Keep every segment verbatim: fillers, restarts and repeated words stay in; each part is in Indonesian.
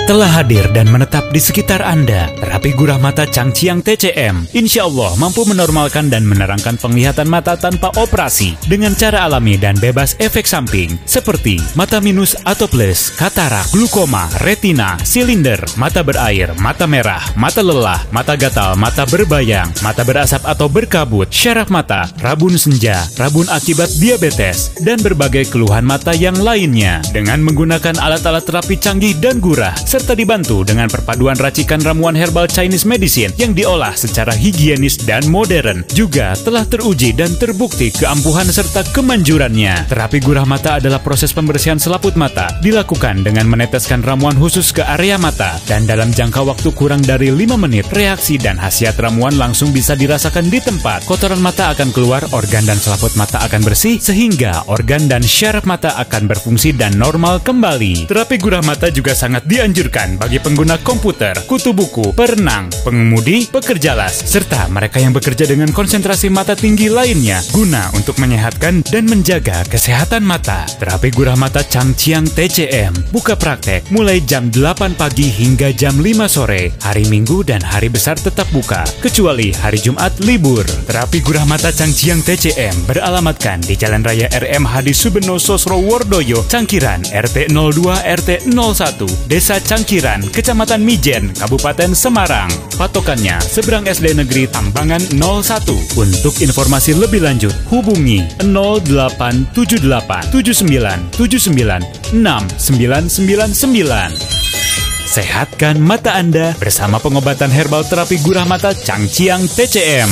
telah hadir dan menetap di sekitar Anda. Terapi gurah mata Changqiang T C M insya Allah mampu menormalkan dan menerangkan penglihatan mata tanpa operasi dengan cara alami dan bebas efek samping seperti mata minus atau plus, katarak, glukoma, retina, silinder, mata berair, mata merah, mata lelah, mata gatal, mata berbayang, mata berasap atau berkabut, syaraf mata, rabun senja, rabun akibat diabetes, dan berbagai keluhan mata yang lainnya. Dengan menggunakan alat-alat terapi canggih dan gurah, serta dibantu dengan perpaduan racikan ramuan herbal Chinese medicine yang diolah secara higienis dan modern, juga telah teruji dan terbukti keampuhan serta kemanjurannya. Terapi gurah mata adalah proses pembersihan selaput mata, dilakukan dengan meneteskan ramuan khusus ke area mata, dan dalam jangka waktu kurang dari lima menit, reaksi dan khasiat ramuan langsung bisa dirasakan di tempat. Kotoran mata akan keluar, organ dan selaput mata akan bersih, sehingga organ dan syaraf mata akan berfungsi dan normal kembali. Terapi gurah mata juga sangat dianjurkan bagi pengguna komputer, kutu buku, perenang, pengemudi, pekerja las, serta mereka yang bekerja dengan konsentrasi mata tinggi lainnya, guna untuk menyehatkan dan menjaga kesehatan mata. Terapi gurah mata Changqiang T C M buka praktek mulai jam delapan pagi hingga jam lima sore, hari Minggu dan hari besar tetap buka, kecuali hari Jumat libur. Terapi gurah mata Changqiang T C M beralamatkan di Jalan Raya R M Hadi Subeno Sosrowordoyo, Cangkiran, R T nol dua R T nol satu, Desa Cangkiran, Kecamatan Mijen, Kabupaten Semarang. Patokannya seberang S D Negeri Tambangan nol satu. Untuk informasi lebih lanjut, hubungi nol delapan tujuh delapan tujuh sembilan tujuh sembilan enam sembilan sembilan sembilan. Sehatkan mata Anda bersama pengobatan herbal terapi gurah mata Changqiang T C M.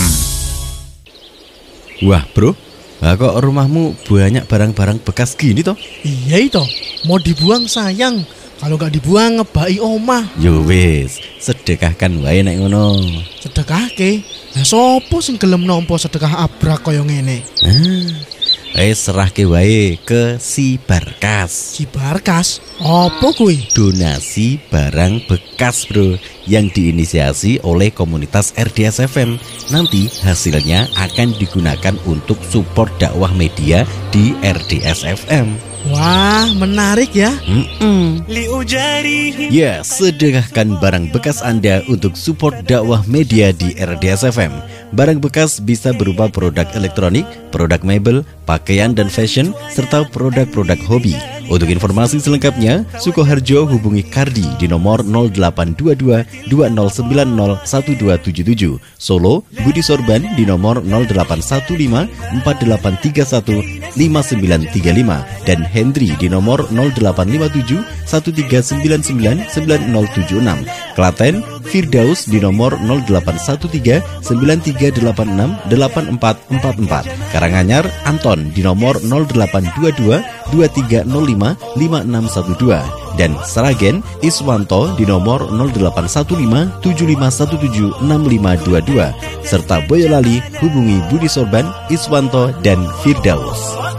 Wah bro, nah kok rumahmu banyak barang-barang bekas gini toh? Iya itu, mau dibuang sayang. Kalau gak dibuang ngebai omah. Yo wis, sedekahkan wae nek ngono. Sedekahke? Lah sopo sing gelem nampa sedekah abrak kaya ngene? Ah, wis serahke wae ke si Barkas. Si Barkas? Apa kuwi? Donasi barang bekas bro, yang diinisiasi oleh komunitas R D S F M. Nanti hasilnya akan digunakan untuk support dakwah media di R D S F M. Wah, menarik ya. Mm-mm. Ya, sedekahkan barang bekas Anda untuk support dakwah media di R D S F M. Barang bekas bisa berupa produk elektronik, produk mebel, pakaian dan fashion, serta produk-produk hobi. Untuk informasi selengkapnya, Sukoharjo hubungi Kardi di nomor nol delapan dua dua dua nol sembilan nol satu dua tujuh tujuh. Solo, Budi Sorban di nomor nol delapan satu lima empat delapan tiga satu lima sembilan tiga lima dan Hendri di nomor nol delapan lima tujuh satu tiga sembilan sembilan sembilan nol tujuh enam. Klaten, Firdaus di nomor nol delapan satu tiga sembilan tiga delapan enam delapan empat empat empat. Karanganyar, Anton di nomor nol delapan dua dua dua tiga nol lima lima enam satu dua dan Sragen, Iswanto di nomor nol delapan satu lima tujuh lima satu tujuh enam lima dua dua serta Boyolali hubungi Budi Sorban, Iswanto dan Firdaus.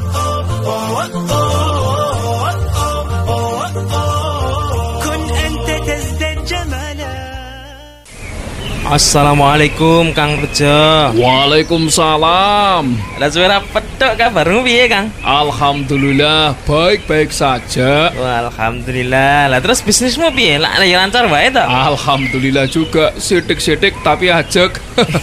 Assalamualaikum Kang Rejo. Waalaikumsalam. Lah suara pedok kabarmu piye Kang? Alhamdulillah baik-baik saja. Wah, alhamdulillah. Lah terus bisnismu piye? Lah ya lancar wae to? Alhamdulillah juga, sidik-sidik tapi ajek.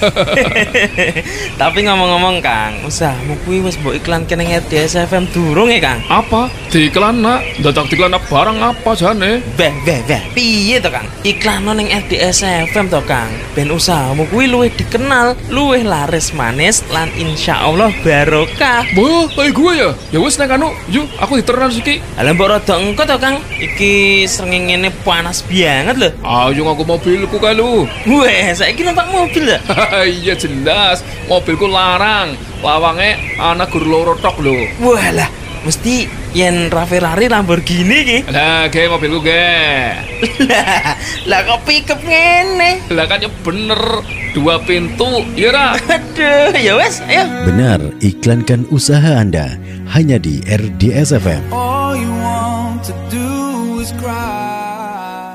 Tapi ngomong-ngomong Kang, usahamu kuwi wis mbok iklanke ning R D S F M durung ya Kang? Apa? Diiklan nak? Dadak diiklan barang apa jane? Beh, beh, beh. Piye to Kang? Iklan ning R D S F M to Kang. Ben usahamu kuwi luwih dikenal, luwih laris manis lan insyaallah barokah. Boh, kayak gue ya. Ya wis nek anu, yuk aku diternan siki. Lah mbok rada engko to Kang. Iki srengenge panas banget lho. Ayo ngaku mobilku kae lu. Weh, saiki numpak mobil ya? Iya jelas, mobilku larang. Lawange ana gur loro tok lho. Walah, mesti yen Ferrari Lamborghini ki. Lah, ge mobilku ge. Lah, lah kok pickup ngene? Lah kan ya bener, dua pintu, ya ra? Aduh, ya wes, ayo. Benar, iklankan usaha Anda hanya di R D S F M. All you want to do is cry.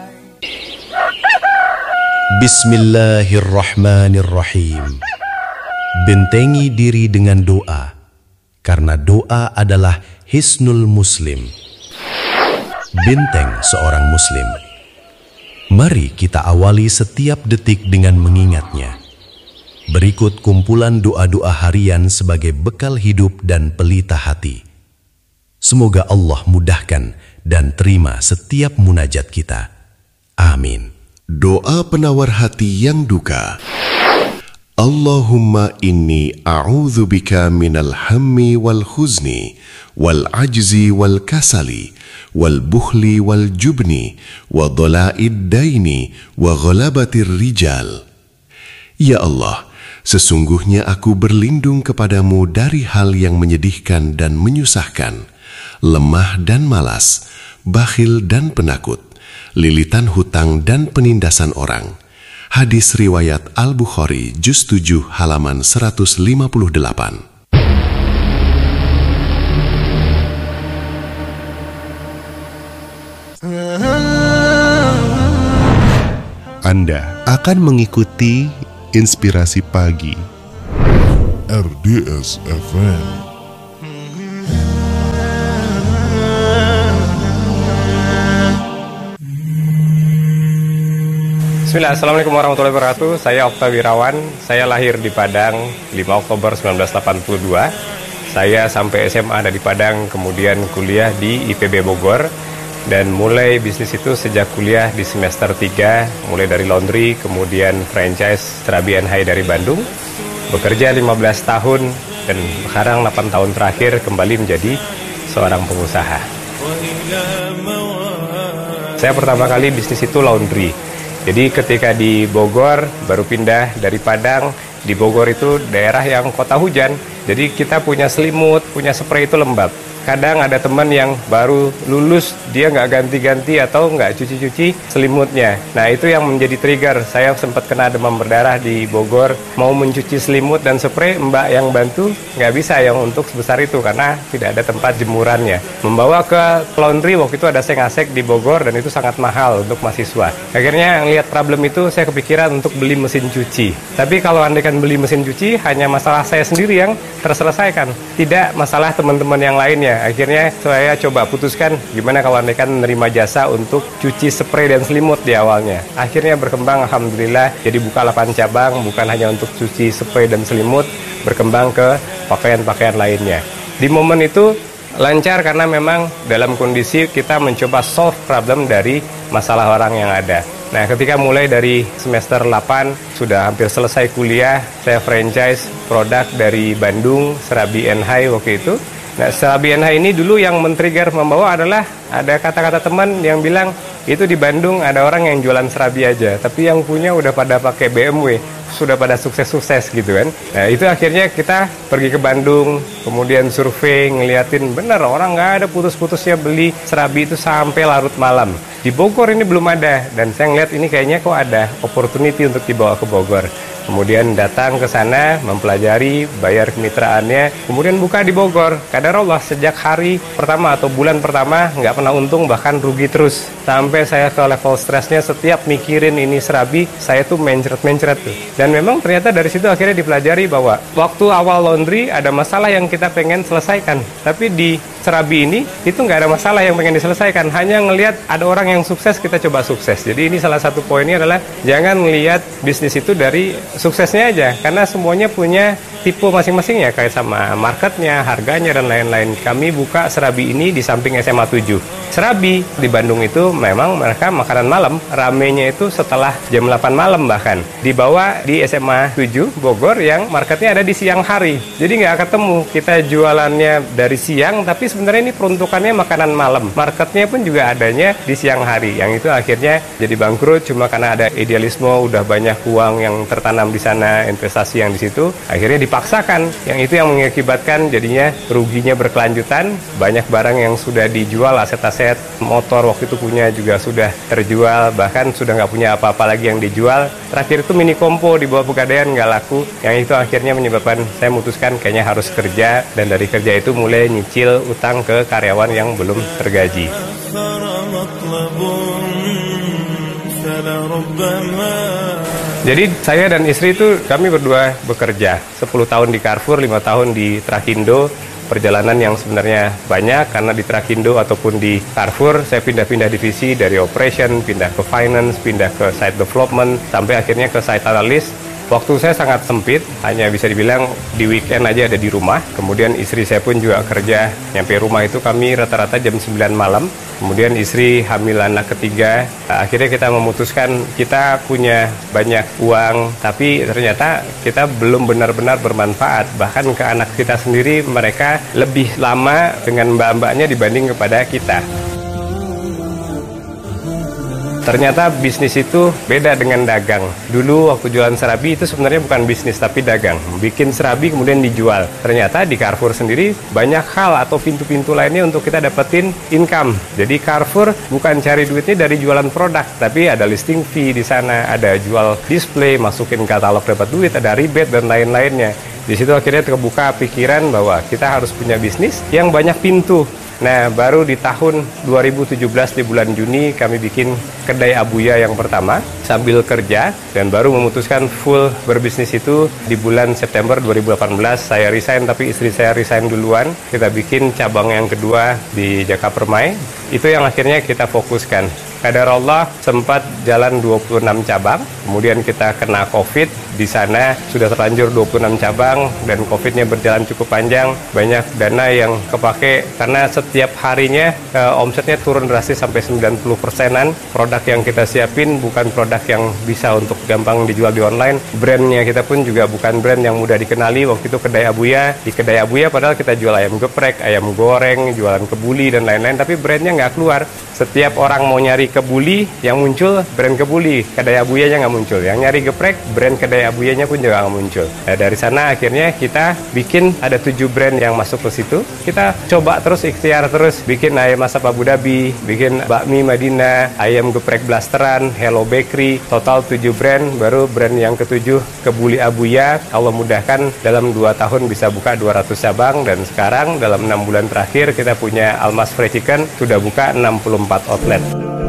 Bismillahirrahmanirrahim. Bentengi diri dengan doa, karena doa adalah hisnul muslim. Benteng seorang muslim. Mari kita awali setiap detik dengan mengingatnya. Berikut kumpulan doa-doa harian sebagai bekal hidup dan pelita hati. Semoga Allah mudahkan dan terima setiap munajat kita. Amin. Doa penawar hati yang duka. Allahumma inni a'udzubika minal hammi wal huzni wal ajzi wal kasali wal bukhli wal jubni wa dhala'id daini wa ghalabatir rijal. Ya Allah, sesungguhnya aku berlindung kepadamu dari hal yang menyedihkan dan menyusahkan, lemah dan malas, bakhil dan penakut, lilitan hutang dan penindasan orang. Hadis riwayat Al-Bukhari juz tujuh halaman seratus lima puluh delapan. Anda akan mengikuti Inspirasi Pagi R D S F M. Bismillah, Assalamualaikum warahmatullahi wabarakatuh. Saya Okta Wirawan. Saya lahir di Padang lima Oktober seribu sembilan ratus delapan puluh dua. Saya sampai S M A ada di Padang, kemudian kuliah di I P B Bogor. Dan mulai bisnis itu sejak kuliah di semester tiga, mulai dari laundry, kemudian franchise Serabi and Hai dari Bandung. Bekerja lima belas tahun dan sekarang delapan tahun terakhir kembali menjadi seorang pengusaha. Saya pertama kali bisnis itu laundry. Jadi ketika di Bogor, baru pindah dari Padang, di Bogor itu daerah yang kota hujan. Jadi kita punya selimut, punya spray itu lembab. Kadang ada teman yang baru lulus, dia nggak ganti-ganti atau nggak cuci-cuci selimutnya. Nah itu yang menjadi trigger. Saya sempat kena demam berdarah di Bogor, mau mencuci selimut dan spray, mbak yang bantu nggak bisa yang untuk sebesar itu karena tidak ada tempat jemurannya. Membawa ke laundry, waktu itu ada Sengasek di Bogor dan itu sangat mahal untuk mahasiswa. Akhirnya ngelihat problem itu, saya kepikiran untuk beli mesin cuci. Tapi kalau andaikan beli mesin cuci, hanya masalah saya sendiri yang terselesaikan, tidak masalah teman-teman yang lainnya. Akhirnya saya coba putuskan gimana kalau andaikan menerima jasa untuk cuci spray dan selimut di awalnya. Akhirnya berkembang, alhamdulillah, jadi buka delapan cabang, bukan hanya untuk cuci spray dan selimut, berkembang ke pakaian-pakaian lainnya. Di momen itu lancar karena memang dalam kondisi kita mencoba solve problem dari masalah orang yang ada. Nah, ketika mulai dari semester delapan, sudah hampir selesai kuliah, saya franchise produk dari Bandung, Serabi and Hai waktu itu. Nah, Serabi and Hai ini dulu yang men-trigger membawa adalah ada kata-kata teman yang bilang, itu di Bandung ada orang yang jualan serabi aja, tapi yang punya udah pada pakai B M W, sudah pada sukses-sukses gitu kan. Nah, itu akhirnya kita pergi ke Bandung, kemudian survei, ngeliatin bener orang nggak ada putus-putusnya beli serabi itu sampai larut malam. Di Bogor ini belum ada, dan saya ngeliat ini kayaknya kok ada opportunity untuk dibawa ke Bogor. Kemudian datang ke sana, mempelajari, bayar kemitraannya, kemudian buka di Bogor. Kadar Allah, sejak hari pertama atau bulan pertama nggak pernah untung, bahkan rugi terus. Sampai saya ke level stresnya, setiap mikirin ini serabi, saya tuh mencret-mencret tuh. Dan memang ternyata dari situ akhirnya dipelajari bahwa waktu awal laundry ada masalah yang kita pengen selesaikan. Tapi di serabi ini, itu nggak ada masalah yang pengen diselesaikan. Hanya ngelihat ada orang yang sukses, kita coba sukses. Jadi ini salah satu poinnya adalah jangan melihat bisnis itu dari suksesnya aja, karena semuanya punya tipe masing-masing ya, kayak sama marketnya, harganya, dan lain-lain. Kami buka serabi ini di samping S M A tujuh. Serabi di Bandung itu memang mereka makanan malam, ramenya itu setelah jam delapan malam bahkan. Dibawa di S M A tujuh Bogor yang marketnya ada di siang hari. Jadi nggak ketemu, kita jualannya dari siang, tapi sebenarnya ini peruntukannya makanan malam. Marketnya pun juga adanya di siang hari. Yang itu akhirnya jadi bangkrut, cuma karena ada idealisme, udah banyak uang yang tertanam di sana, investasi yang di situ, akhirnya dipaksakan. Yang itu yang mengakibatkan jadinya ruginya berkelanjutan. Banyak barang yang sudah dijual, aset-aset motor waktu itu punya juga sudah terjual, bahkan sudah nggak punya apa-apa lagi yang dijual. Terakhir itu mini kompo di bawah Pegadaian nggak laku. Yang itu akhirnya menyebabkan saya memutuskan kayaknya harus kerja, dan dari kerja itu mulai nyicil utang ke karyawan yang belum tergaji. Jadi saya dan istri itu kami berdua bekerja sepuluh tahun di Carrefour, lima tahun di Trakindo. perjalanan yang sebenarnya banyak, karena di Trakindo ataupun di Carrefour saya pindah-pindah divisi dari operation, pindah ke finance, pindah ke site development, sampai akhirnya ke site analyst. Waktu saya sangat sempit, hanya bisa dibilang di weekend aja ada di rumah. Kemudian istri saya pun juga kerja, nyampe rumah itu kami rata-rata jam sembilan malam. Kemudian istri hamil anak ketiga. Akhirnya kita memutuskan kita punya banyak uang, tapi ternyata kita belum benar-benar bermanfaat. Bahkan ke anak kita sendiri mereka lebih lama dengan mbak-mbaknya dibanding kepada kita. Ternyata bisnis itu beda dengan dagang. Dulu waktu jualan serabi itu sebenarnya bukan bisnis tapi dagang. Bikin serabi kemudian dijual. Ternyata di Carrefour sendiri banyak hal atau pintu-pintu lainnya untuk kita dapetin income. Jadi Carrefour bukan cari duitnya dari jualan produk, tapi ada listing fee di sana, ada jual display, masukin katalog dapat duit, ada rebate dan lain-lainnya. Di situ akhirnya terbuka pikiran bahwa kita harus punya bisnis yang banyak pintu. Nah, baru di tahun dua ribu tujuh belas di bulan Juni kami bikin kedai Abuya yang pertama sambil kerja, dan baru memutuskan full berbisnis itu di bulan September dua ribu delapan belas. Saya resign tapi istri saya resign duluan. Kita bikin cabang yang kedua di Jakapermai. Itu yang akhirnya kita fokuskan. Qadar Allah sempat jalan dua puluh enam cabang, kemudian kita kena Covid. Di sana sudah terlanjur dua puluh enam cabang dan Covid-nya berjalan cukup panjang. Banyak dana yang kepake karena setiap harinya eh, omsetnya turun drastis sampai sembilan puluh persenan. Produk yang kita siapin bukan produk yang bisa untuk gampang dijual di online. Brandnya kita pun juga bukan brand yang mudah dikenali. Waktu itu kedai Abuya, di kedai Abuya padahal kita jual ayam geprek, ayam goreng, jualan kebuli dan lain-lain, tapi brandnya nggak keluar. Setiap orang mau nyari kebuli, yang muncul brand kebuli, kedai Abuyanya nggak muncul. Yang nyari geprek, brand kedai Abuyanya pun juga nggak muncul. Nah, dari sana akhirnya kita bikin ada tujuh brand yang masuk ke situ. Kita coba terus, ikhtiar terus, bikin ayam masak Abu Dhabi, bikin bakmi Madinah, ayam geprek blasteran, Hello Bakery, total tujuh brand. Baru brand yang ketujuh kebuli Abuya. Allah mudahkan dalam dua tahun bisa buka dua ratus cabang, dan sekarang dalam enam bulan terakhir kita punya Almas Fried Chicken sudah buka enam puluh empat outlet.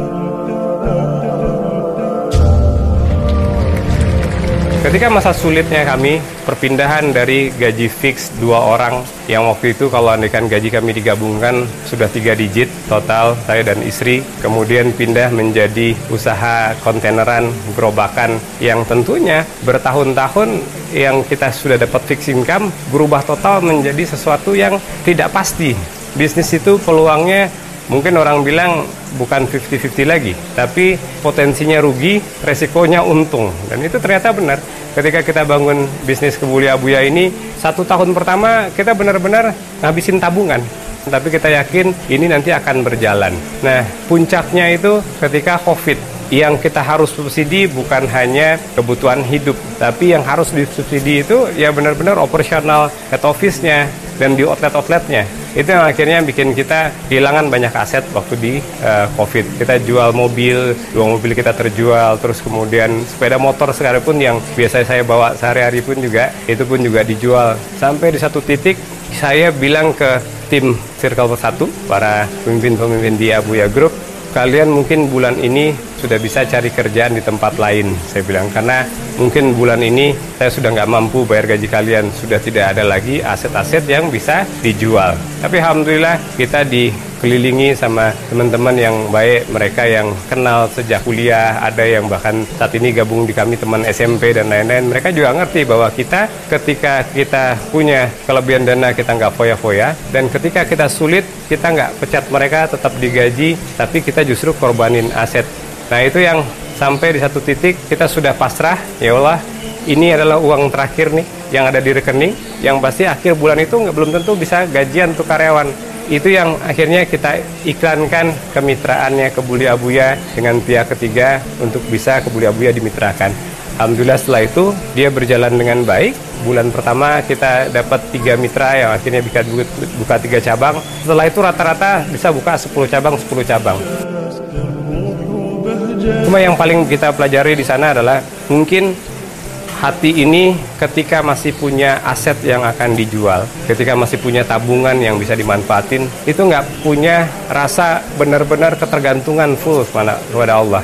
Ketika masa sulitnya kami, perpindahan dari gaji fix dua orang, yang waktu itu kalau andaikan gaji kami digabungkan sudah tiga digit total, saya dan istri, kemudian pindah menjadi usaha kontaineran, gerobakan, yang tentunya bertahun-tahun yang kita sudah dapat fix income, berubah total menjadi sesuatu yang tidak pasti. Bisnis itu peluangnya mungkin orang bilang bukan lima puluh lima puluh lagi, tapi potensinya rugi, resikonya untung. Dan itu ternyata benar. Ketika kita bangun bisnis kebuli Abuya ini, satu tahun pertama kita benar-benar ngabisin tabungan. Tapi kita yakin ini nanti akan berjalan. Nah, puncaknya itu ketika Covid. Yang kita harus subsidi bukan hanya kebutuhan hidup, tapi yang harus disubsidi itu ya benar-benar operasional head office-nya dan di outlet-outletnya. Itu yang akhirnya bikin kita kehilangan banyak aset waktu di uh, Covid. Kita jual mobil, dua mobil kita terjual, terus kemudian sepeda motor sekarang pun yang biasa saya bawa sehari-hari pun juga, itu pun juga dijual. Sampai di satu titik saya bilang ke tim Circle satu, para pemimpin-pemimpin di Abuya Group, kalian mungkin bulan ini sudah bisa cari kerjaan di tempat lain, saya bilang, karena mungkin bulan ini saya sudah nggak mampu bayar gaji kalian, sudah tidak ada lagi aset-aset yang bisa dijual. Tapi alhamdulillah kita dikelilingi sama teman-teman yang baik, mereka yang kenal sejak kuliah, ada yang bahkan saat ini gabung di kami teman S M P dan lain-lain. Mereka juga ngerti bahwa kita ketika kita punya kelebihan dana kita nggak foya-foya, dan ketika kita sulit kita nggak pecat mereka, tetap digaji, tapi kita justru korbanin aset. Nah, itu yang sampai di satu titik kita sudah pasrah, ya Allah, ini adalah uang terakhir nih yang ada di rekening, yang pasti akhir bulan itu nggak belum tentu bisa gajian untuk karyawan. Itu yang akhirnya kita iklankan kemitraannya Kebuli Abuya dengan pihak ketiga untuk bisa Kebuli Abuya dimitrakan. Alhamdulillah setelah itu dia berjalan dengan baik. Bulan pertama kita dapat tiga mitra yang akhirnya bisa buka tiga cabang. Setelah itu rata-rata bisa buka sepuluh cabang, sepuluh cabang. Cuma yang paling kita pelajari di sana adalah mungkin hati ini ketika masih punya aset yang akan dijual, ketika masih punya tabungan yang bisa dimanfaatin, itu nggak punya rasa benar-benar ketergantungan full kepada Allah.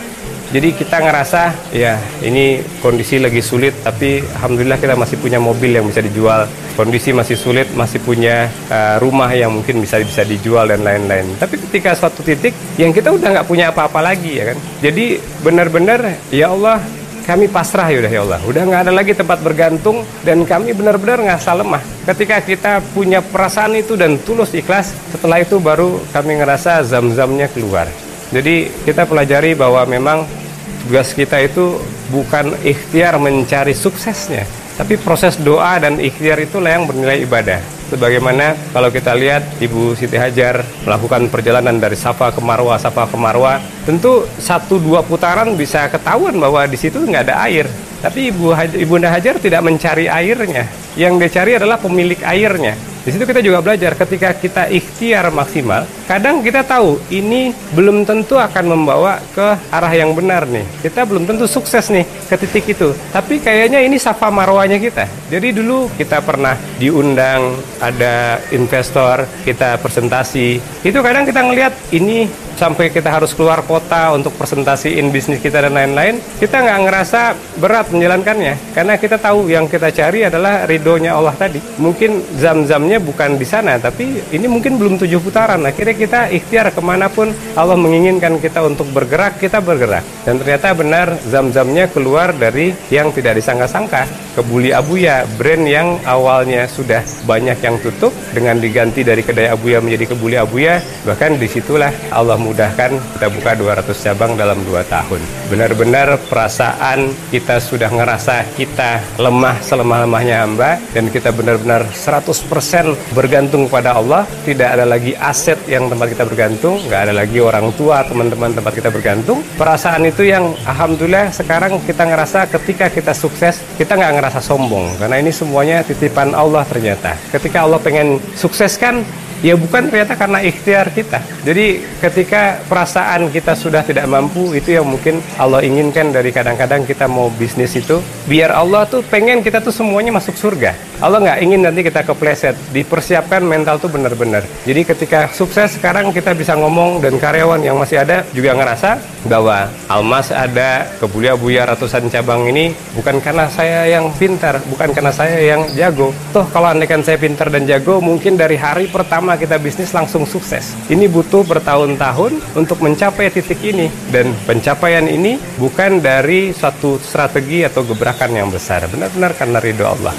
Jadi kita ngerasa ya ini kondisi lagi sulit, tapi alhamdulillah kita masih punya mobil yang bisa dijual. Kondisi masih sulit, masih punya uh, rumah yang mungkin bisa bisa dijual dan lain-lain. Tapi ketika suatu titik yang kita udah nggak punya apa-apa lagi ya kan. Jadi benar-benar ya Allah, kami pasrah ya udah ya Allah. Udah nggak ada lagi tempat bergantung dan kami benar-benar ngerasa lemah. Ketika kita punya perasaan itu dan tulus ikhlas, setelah itu baru kami ngerasa zam-zamnya keluar. Jadi kita pelajari bahwa memang tugas kita itu bukan ikhtiar mencari suksesnya, tapi proses doa dan ikhtiar itulah yang bernilai ibadah. Sebagaimana kalau kita lihat Ibu Siti Hajar melakukan perjalanan dari Safa ke Marwah, Safa ke Marwah, tentu satu dua putaran bisa ketahuan bahwa di situ nggak ada air. Tapi Ibu Haj- Ibunda Hajar tidak mencari airnya, yang dicari adalah pemilik airnya. Di situ kita juga belajar ketika kita ikhtiar maksimal, kadang kita tahu ini belum tentu akan membawa ke arah yang benar nih. Kita belum tentu sukses nih ke titik itu. Tapi kayaknya ini Safa Marwahnya kita. Jadi dulu kita pernah diundang, ada investor, kita presentasi. Itu kadang kita ngelihat ini sampai kita harus keluar kota untuk presentasiin bisnis kita dan lain-lain, kita nggak ngerasa berat menjalankannya. Karena kita tahu yang kita cari adalah ridhonya Allah tadi. Mungkin zam-zamnya bukan di sana, tapi ini mungkin belum tujuh putaran. Akhirnya kita ikhtiar kemanapun Allah menginginkan kita untuk bergerak, kita bergerak. Dan ternyata benar zam-zamnya keluar dari yang tidak disangka-sangka. Kebuli Abuya, brand yang awalnya sudah banyak yang tutup, dengan diganti dari kedai Abuya menjadi Kebuli Abuya. Bahkan disitulah Allah mudahkan kita buka dua ratus cabang dalam dua tahun. Benar-benar perasaan kita sudah ngerasa kita lemah selemah-lemahnya hamba, dan kita benar-benar seratus persen bergantung pada Allah. Tidak ada lagi aset yang tempat kita bergantung, nggak ada lagi orang tua, teman-teman tempat kita bergantung. Perasaan itu yang alhamdulillah sekarang kita ngerasa ketika kita sukses, kita nggak ngerasa sombong, karena ini semuanya titipan Allah ternyata. Ketika Allah pengen sukseskan, ya bukan ternyata karena ikhtiar kita. Jadi ketika perasaan kita sudah tidak mampu, itu yang mungkin Allah inginkan dari kadang-kadang kita mau bisnis itu, biar Allah tuh pengen kita tuh semuanya masuk surga. Allah nggak ingin nanti kita kepleset, dipersiapkan mental tuh benar-benar. Jadi ketika sukses sekarang kita bisa ngomong, dan karyawan yang masih ada juga ngerasa bahwa Almas ada, Kebuli Abuya ratusan cabang ini bukan karena saya yang pintar, bukan karena saya yang jago. Toh kalau andaikan saya pintar dan jago, mungkin dari hari pertama kita bisnis langsung sukses. Ini butuh bertahun-tahun untuk mencapai titik ini, dan pencapaian ini bukan dari suatu strategi atau gebrakan yang besar, benar-benar karena ridho Allah.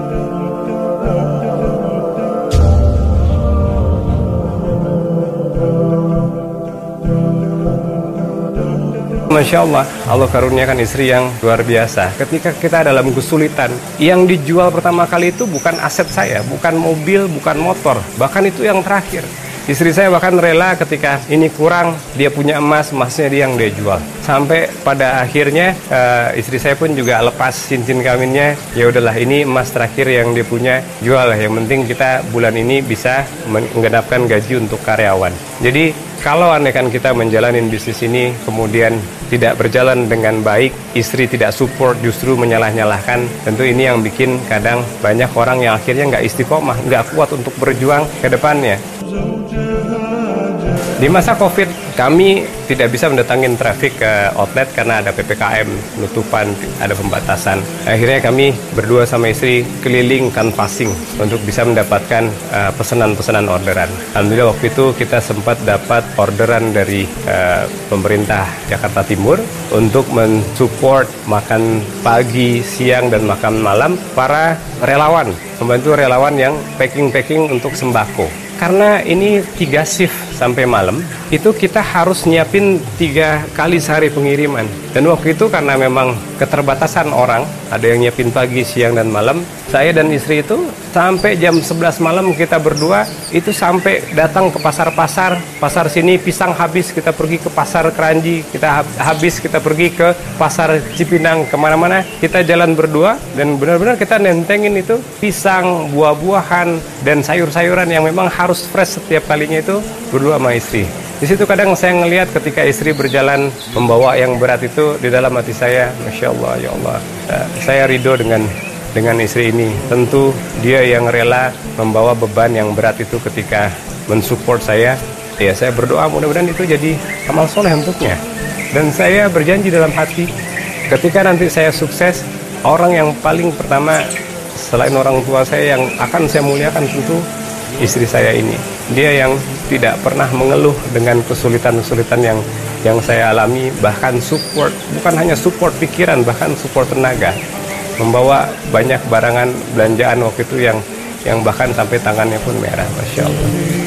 Masya Allah, Allah karuniakan istri yang luar biasa. Ketika kita dalam kesulitan, yang dijual pertama kali itu bukan aset saya, bukan mobil, bukan motor, bahkan itu yang terakhir. Istri saya bahkan rela ketika ini kurang, dia punya emas, emasnya dia yang dia jual. Sampai pada akhirnya uh, istri saya pun juga lepas cincin kawinnya. Ya udahlah, ini emas terakhir yang dia punya, jual lah. Yang penting kita bulan ini bisa menggenapkan gaji untuk karyawan. Jadi kalau andaikan kita menjalani bisnis ini kemudian tidak berjalan dengan baik, istri tidak support, justru menyalah-nyalahkan, tentu ini yang bikin kadang banyak orang yang akhirnya nggak istiqomah, nggak kuat untuk berjuang ke depannya. Di masa Covid, kami tidak bisa mendatangin traffic ke outlet karena ada P P K M, penutupan, ada pembatasan. Akhirnya kami berdua sama istri keliling canvassing untuk bisa mendapatkan uh, pesanan-pesanan orderan. Alhamdulillah waktu itu kita sempat dapat orderan dari uh, pemerintah Jakarta Timur untuk mensupport makan pagi, siang, dan makan malam para relawan, membantu relawan yang packing-packing untuk sembako. Karena ini tiga shift sampai malam, itu kita harus nyiapin tiga kali sehari pengiriman. Dan waktu itu karena memang keterbatasan orang, ada yang nyiapin pagi, siang, dan malam. Saya dan istri itu sampai jam sebelas malam kita berdua itu sampai datang ke pasar-pasar. Pasar sini pisang habis, kita pergi ke pasar Keranji, kita habis, kita pergi ke pasar Cipinang, kemana-mana. Kita jalan berdua dan benar-benar kita nentengin itu pisang, buah-buahan, dan sayur-sayuran yang memang harus fresh setiap kalinya itu berdua sama istri. Di situ kadang saya ngelihat ketika istri berjalan membawa yang berat itu, di dalam hati saya, Masya Allah, ya Allah, saya ridho dengan dengan istri ini. Tentu dia yang rela membawa beban yang berat itu ketika mensupport saya. Ya saya berdoa mudah-mudahan itu jadi amal soleh untuknya. Dan saya berjanji dalam hati, ketika nanti saya sukses, orang yang paling pertama selain orang tua saya yang akan saya muliakan tentu istri saya ini. Dia yang tidak pernah mengeluh dengan kesulitan-kesulitan yang yang saya alami, bahkan support, bukan hanya support pikiran, bahkan support tenaga. Membawa banyak barangan belanjaan waktu itu yang yang bahkan sampai tangannya pun merah, Masya Allah.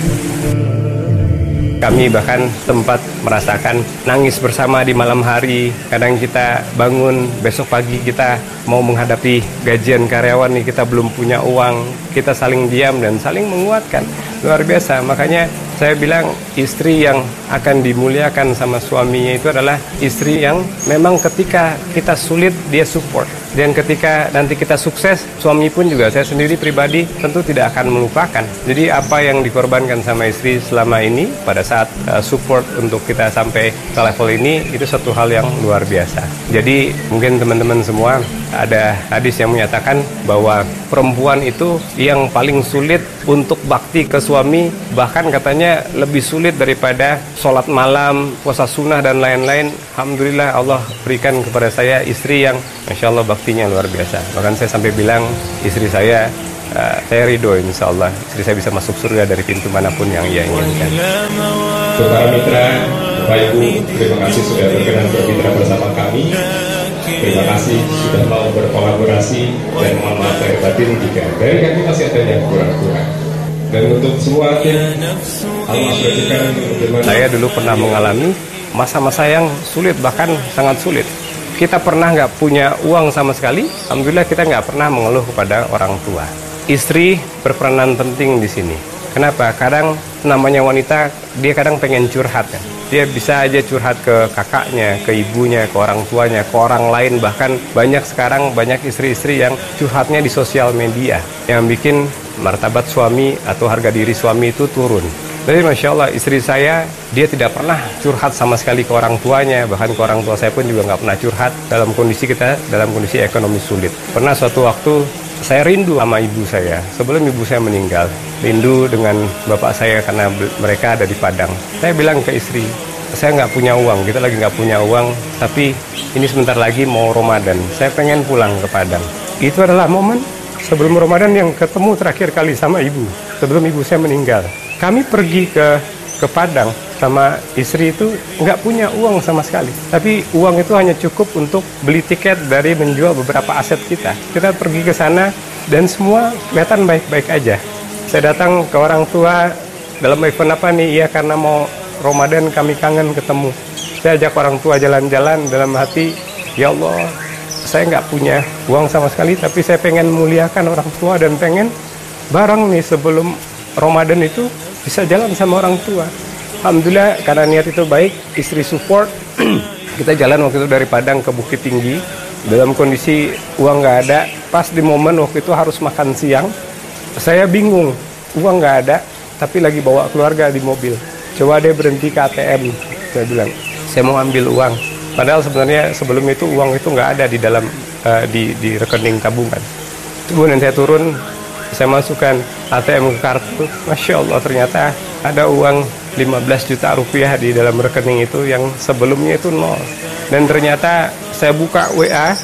Kami bahkan sempat merasakan nangis bersama di malam hari. Kadang kita bangun, besok pagi kita mau menghadapi gajian karyawan nih, kita belum punya uang. Kita saling diam dan saling menguatkan. Luar biasa, makanya saya bilang istri yang akan dimuliakan sama suaminya itu adalah istri yang memang ketika kita sulit, dia support. Dan ketika nanti kita sukses, suami pun juga, saya sendiri pribadi tentu tidak akan melupakan. Jadi apa yang dikorbankan sama istri selama ini pada saat uh, support untuk kita sampai ke level ini, itu satu hal yang luar biasa. Jadi mungkin teman-teman semua, ada hadis yang menyatakan bahwa perempuan itu yang paling sulit untuk bakti ke suami, bahkan katanya lebih sulit daripada sholat malam, puasa sunnah dan lain-lain. Alhamdulillah Allah berikan kepada saya istri yang Masya Allah baktinya luar biasa. Bahkan saya sampai bilang istri saya, uh, saya ridho insya Allah istri saya bisa masuk surga dari pintu manapun yang ia inginkan. Untuk para mitra, Bapak Ibu, terima kasih sudah berkenan bermitra bersama kami. Terima kasih sudah mau berkolaborasi, dan mohon maaf lahir batin jika dari kami masih ada yang kurang-kurang. Dan untuk semua tim, Allah sudah berikan bagaimana. Saya dulu pernah mengalami masa-masa yang sulit, bahkan sangat sulit. Kita pernah nggak punya uang sama sekali, alhamdulillah kita nggak pernah mengeluh kepada orang tua. Istri berperanan penting di sini. Kenapa? Kadang namanya wanita, dia kadang pengen curhat kan. Dia bisa aja curhat ke kakaknya, ke ibunya, ke orang tuanya, ke orang lain. Bahkan banyak sekarang, banyak istri-istri yang curhatnya di sosial media, yang bikin martabat suami atau harga diri suami itu turun. Jadi Masya Allah, istri saya, dia tidak pernah curhat sama sekali ke orang tuanya. Bahkan ke orang tua saya pun juga nggak pernah curhat dalam kondisi kita, dalam kondisi ekonomi sulit. Pernah suatu waktu, saya rindu sama ibu saya. Sebelum ibu saya meninggal, rindu dengan bapak saya karena mereka ada di Padang. Saya bilang ke istri, saya nggak punya uang, kita lagi nggak punya uang, tapi ini sebentar lagi mau Ramadan, saya pengen pulang ke Padang. Itu adalah momen sebelum Ramadan yang ketemu terakhir kali sama ibu, sebelum ibu saya meninggal. Kami pergi ke ke Padang sama istri itu nggak punya uang sama sekali. Tapi uang itu hanya cukup untuk beli tiket dari menjual beberapa aset kita. Kita pergi ke sana dan semua kelihatan baik-baik aja. Saya datang ke orang tua dalam event apa nih? Iya karena mau Ramadan kami kangen ketemu. Saya ajak orang tua jalan-jalan dalam hati, ya Allah, saya nggak punya uang sama sekali, tapi saya pengen muliakan orang tua dan pengen bareng nih sebelum Ramadan itu bisa jalan sama orang tua. Alhamdulillah karena niat itu baik, istri support. Kita jalan waktu itu dari Padang ke Bukit Tinggi dalam kondisi uang nggak ada. Pas di momen waktu itu harus makan siang, saya bingung, uang nggak ada, tapi lagi bawa keluarga di mobil. Coba deh berhenti ke A T M, saya bilang, saya mau ambil uang. Padahal sebenarnya sebelum itu uang itu nggak ada di dalam uh, di di rekening tabungan. Kemudian saya turun, saya masukkan A T M ke kartu, Masya Allah ternyata ada uang lima belas juta rupiah di dalam rekening itu yang sebelumnya itu nol. Dan ternyata saya buka W A,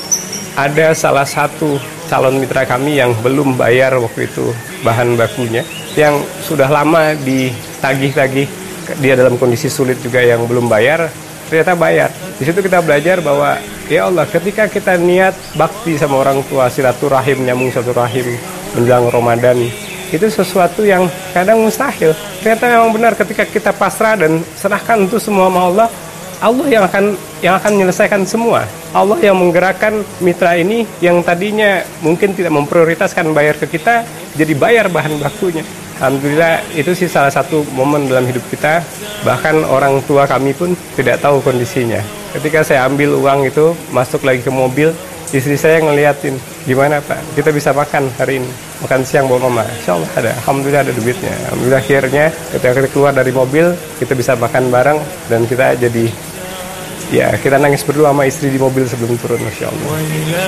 ada salah satu calon mitra kami yang belum bayar waktu itu bahan bakunya, yang sudah lama ditagih-tagih, dia dalam kondisi sulit juga yang belum bayar, ternyata bayar. Di situ kita belajar bahwa ya Allah, ketika kita niat bakti sama orang tua, silaturahim, nyambung silaturahim menjelang Ramadan, itu sesuatu yang kadang mustahil. Ternyata memang benar ketika kita pasrah dan serahkan itu semua sama Allah, Allah yang akan yang akan menyelesaikan semua. Allah yang menggerakkan mitra ini yang tadinya mungkin tidak memprioritaskan bayar ke kita, jadi bayar bahan bakunya. Alhamdulillah itu sih salah satu momen dalam hidup kita. Bahkan orang tua kami pun tidak tahu kondisinya. Ketika saya ambil uang itu, masuk lagi ke mobil, istri saya ngeliatin, gimana Pak, kita bisa makan hari ini, makan siang bawa mama. Insya Allah ada, Alhamdulillah ada duitnya. Alhamdulillah akhirnya ketika kita keluar dari mobil, kita bisa makan bareng, dan kita jadi, ya kita nangis berdua sama istri di mobil sebelum turun, Masya Allah.